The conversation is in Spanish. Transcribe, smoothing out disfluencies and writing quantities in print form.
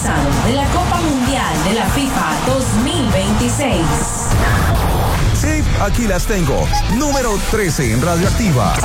pasado de la Copa Mundial de la FIFA 2026. Sí, aquí las tengo. Número 13 en Radioactiva.